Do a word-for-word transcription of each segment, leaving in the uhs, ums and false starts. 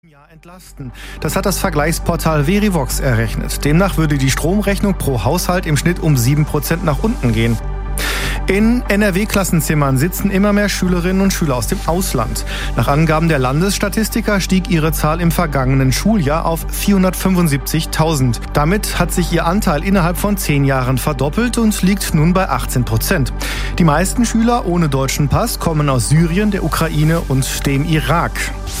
Jahr entlasten. Das hat das Vergleichsportal Verivox errechnet. Demnach würde die Stromrechnung pro Haushalt im Schnitt um sieben Prozent nach unten gehen. In N R W-Klassenzimmern sitzen immer mehr Schülerinnen und Schüler aus dem Ausland. Nach Angaben der Landesstatistiker stieg ihre Zahl im vergangenen Schuljahr auf vierhundertfünfundsiebzigtausend. Damit hat sich ihr Anteil innerhalb von zehn Jahren verdoppelt und liegt nun bei achtzehn Prozent. Die meisten Schüler ohne deutschen Pass kommen aus Syrien, der Ukraine und dem Irak.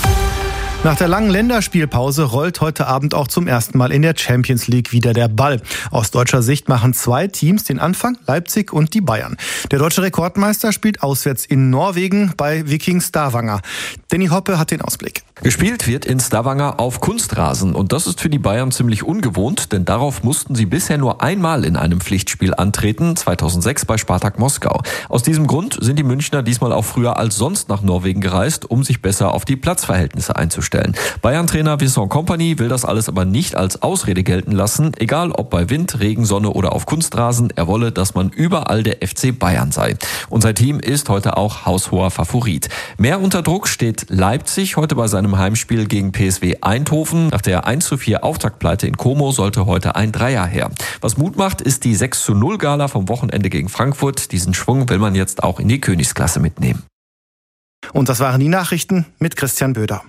Nach der langen Länderspielpause rollt heute Abend auch zum ersten Mal in der Champions League wieder der Ball. Aus deutscher Sicht machen zwei Teams den Anfang, Leipzig und die Bayern. Der deutsche Rekordmeister spielt auswärts in Norwegen bei Viking Stavanger. Danny Hoppe hat den Ausblick. Gespielt wird in Stavanger auf Kunstrasen und das ist für die Bayern ziemlich ungewohnt, denn darauf mussten sie bisher nur einmal in einem Pflichtspiel antreten, zweitausendsechs bei Spartak Moskau. Aus diesem Grund sind die Münchner diesmal auch früher als sonst nach Norwegen gereist, um sich besser auf die Platzverhältnisse einzustellen. Bayern-Trainer Vincent Kompany will das alles aber nicht als Ausrede gelten lassen, egal ob bei Wind, Regen, Sonne oder auf Kunstrasen, er wolle, dass man überall der F C Bayern sei. Und sein Team ist heute auch haushoher Favorit. Mehr unter Druck steht Leipzig heute bei seinem Heimspiel gegen P S V Eindhoven. Nach der eins zu vier Auftaktpleite in Como sollte heute ein Dreier her. Was Mut macht, ist die sechs zu null Gala vom Wochenende gegen Frankfurt. Diesen Schwung will man jetzt auch in die Königsklasse mitnehmen. Und das waren die Nachrichten mit Christian Böder.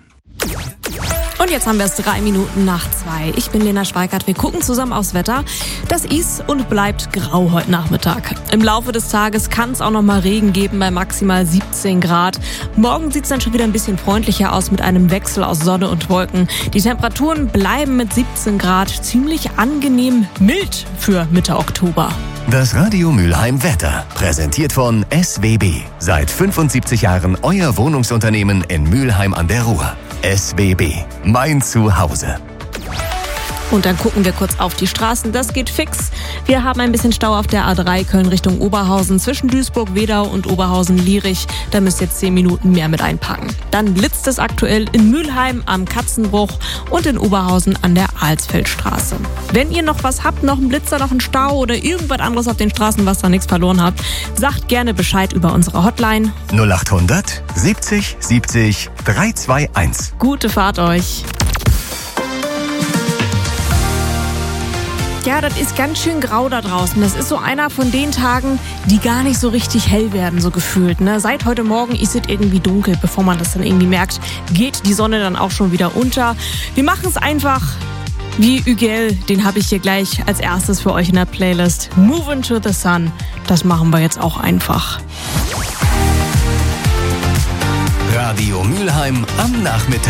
Und jetzt haben wir es drei Minuten nach zwei. Ich bin Lena Schweikart. Wir gucken zusammen aufs Wetter. Das ist und bleibt grau heute Nachmittag. Im Laufe des Tages kann es auch noch mal Regen geben bei maximal siebzehn Grad. Morgen sieht es dann schon wieder ein bisschen freundlicher aus mit einem Wechsel aus Sonne und Wolken. Die Temperaturen bleiben mit siebzehn Grad ziemlich angenehm mild für Mitte Oktober. Das Radio Mülheim Wetter, präsentiert von S W B. Seit fünfundsiebzig Jahren euer Wohnungsunternehmen in Mülheim an der Ruhr. S W B, mein Zuhause. Und dann gucken wir kurz auf die Straßen. Das geht fix. Wir haben ein bisschen Stau auf der A drei Köln Richtung Oberhausen zwischen Duisburg-Wedau und Oberhausen-Lierich. Da müsst ihr zehn Minuten mehr mit einpacken. Dann blitzt es aktuell in Mülheim am Katzenbruch und in Oberhausen an der Alsfeldstraße. Wenn ihr noch was habt, noch einen Blitzer, noch einen Stau oder irgendwas anderes auf den Straßen, was da nichts verloren habt, sagt gerne Bescheid über unsere Hotline null achthundert siebzig siebzig dreihunderteinundzwanzig. Gute Fahrt euch. Ja, das ist ganz schön grau da draußen. Das ist so einer von den Tagen, die gar nicht so richtig hell werden, so gefühlt. Ne? Seit heute Morgen ist es irgendwie dunkel, bevor man das dann irgendwie merkt, geht die Sonne dann auch schon wieder unter. Wir machen es einfach wie Ügel, den habe ich hier gleich als erstes für euch in der Playlist. Move into the Sun, das machen wir jetzt auch einfach. Radio Mülheim am Nachmittag.